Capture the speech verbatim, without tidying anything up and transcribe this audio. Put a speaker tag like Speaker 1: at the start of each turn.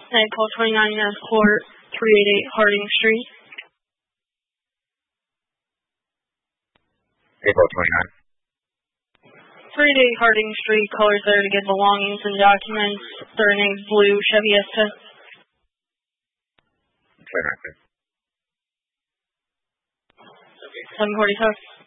Speaker 1: April twenty-ninth, Mass Court, three eighty-eight Harding Street.
Speaker 2: April twenty-ninth.
Speaker 1: three eighty-eight Harding Street, colors there to get belongings and documents. Their name's blue Chevy Esta.
Speaker 2: twenty-ninth.
Speaker 1: seven forty-five.